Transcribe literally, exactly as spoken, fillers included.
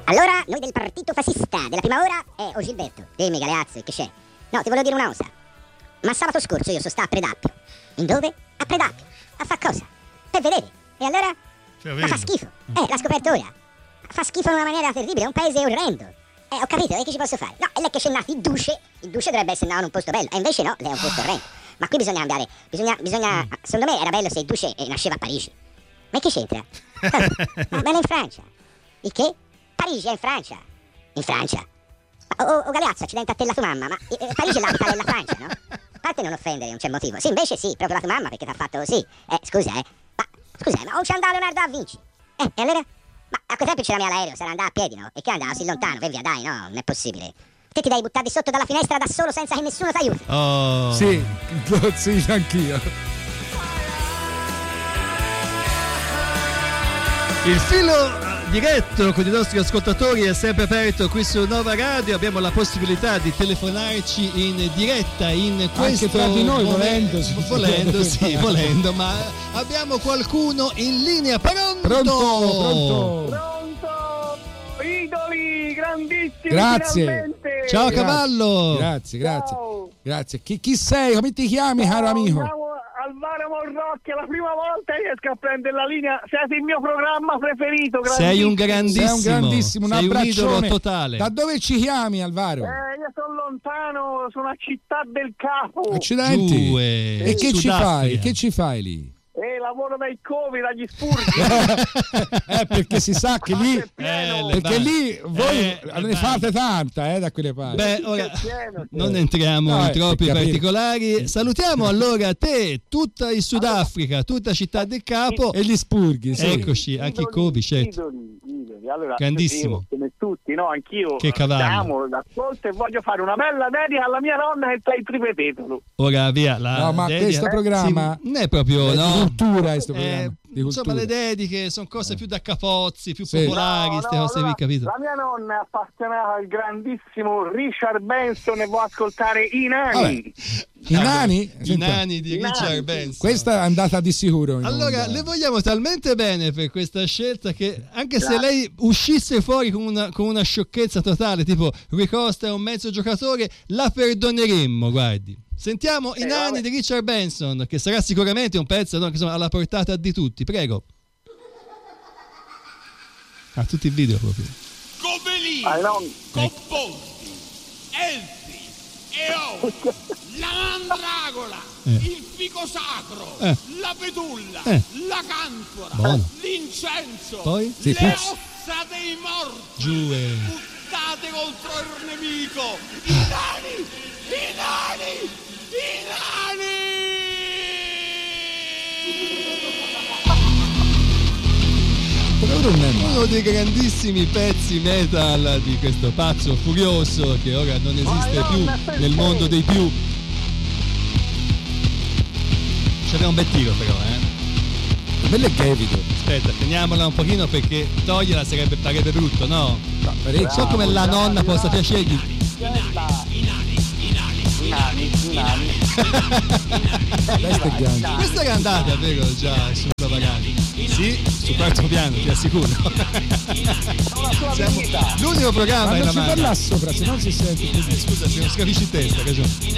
Allora, noi del partito fascista della prima ora, eh, oh Gilberto, dimmi Galeazzi, che c'è? No, ti volevo dire una cosa. Ma sabato scorso io sono stato a Predappio. In dove? A Predappio. A fa cosa? Per vedere. E allora? Ma fa schifo. Eh, l'ha scoperto ora. Fa schifo in una maniera terribile, è un paese orrendo. Eh, ho capito, e che ci posso fare? No, è lei che c'è nato il duce. Il duce dovrebbe essere nato in un posto bello. E invece no, lei è un posto orrendo. Ma qui bisogna andare, bisogna, bisogna... Secondo me era bello se il duce eh, nasceva a Parigi. Ma che c'entra? Ma bella in Francia. Il che? Parigi è in Francia. In Francia? Oh, oh, oh Galeazzo, accidente a te la tua mamma, ma eh, Parigi è la capitale della Francia, no? A parte non offendere, non c'è motivo. Sì, invece sì, proprio la tua mamma perché ti ha fatto così. Eh, scusa, eh. Ma, scusa, ma non c'è andato Leonardo da Vinci? Eh, e allora? Ma a quel tempo c'era mia l'aereo, sarà andato a piedi, no? E che andava così lontano? Vai via, dai, no, non è possibile. Te ti devi buttare di sotto dalla finestra da solo senza che nessuno ti aiuti. Oh. Sì, sì, anch'io. Il filo diretto con i nostri ascoltatori è sempre aperto qui su Nova Radio. Abbiamo la possibilità di telefonarci in diretta in questo anche tra di noi, momento. volendo, sì. volendo, sì, volendo, ma abbiamo qualcuno in linea. Pronto? Pronto, pronto. Pronto, idoli grandissimi. Grazie. Finalmente. Ciao Grazie. Cavallo. Grazie, grazie. Ciao. Grazie. Chi, chi sei? Come ti chiami, caro amico? Ciao, Alvaro Morrocchi, è la prima volta riesco a prendere la linea. Siete il mio programma preferito. Sei un grandissimo. Sei un grandissimo, un Sei un idolo abbraccione totale. Da dove ci chiami, Alvaro? Eh, io sono lontano, sono a Città del Capo. Accidenti. Giù, E eh, che ci Sudafrica. fai? Che ci fai lì? E lavoro dai covi, dagli spurgi. eh, perché si sa che lì, Eh, le perché ba- lì voi eh, ne le fate tanta, eh, da quelle parti. Beh, ora pieno, non entriamo No, in eh, troppi per capire. particolari. Salutiamo allora te, tutta il Sudafrica, tutta Città del Capo. E gli spurghi, sì. Eccoci, anche i Covi, certo. idoli, idoli. Allora, Grandissimo. io, come tutti, no? Anch'io Che cavallo. amo l'ascolto e voglio fare una bella dedica alla mia nonna che sta in tripetetolo. Ora via la No, ma dedica- questo programma sì, non è proprio è no. di cultura, questo Eh, programma. Di insomma, cultura. le dediche sono cose più da capozzi, più Sì. popolari, queste No, no, cose allora, qui, capito? La mia nonna è appassionata al grandissimo Richard Benson e vuoi ascoltare I Nani. I nani? I Senta, nani di I Richard nani. Benson. questa è andata di sicuro in Allora, onda. le vogliamo talmente bene per questa scelta che anche se lei uscisse fuori con una, con una sciocchezza totale, tipo Rui Costa è un mezzo giocatore, la perdoneremmo, guardi. Sentiamo I Eh, nani vabbè. di Richard Benson, che sarà sicuramente un pezzo no, che insomma, alla portata di tutti. Prego. Ah, tutti i video proprio. Gobelini, Ah, no. Copponti, Elfi, Eolo, la Mandragola, Eh. il fico sacro, Eh. la Betulla, Eh. la Canfora, Buono. l'incenso, Poi? Sì, le puzza. ossa dei morti, Giù, eh. buttate contro il nemico, i nani, i nani, i nani! Però non è male. Uno dei grandissimi pezzi metal di questo pazzo furioso che ora non esiste più nel mondo dei più. C'aveva un bel tiro però, eh. Bello è David. Aspetta, teniamola un pochino perché toglierla sarebbe, sarebbe brutto, no? No, parecchio. So come la nonna possa piacergli. Questo è grande. Questa era andata, vero, già su Bavagani? Sì, su quarto piano, ti assicuro. Siamo l'unico programma Ma in non si la parla mano. sopra, se no si sente più. Scusa, se non si capisci in testa, ragione.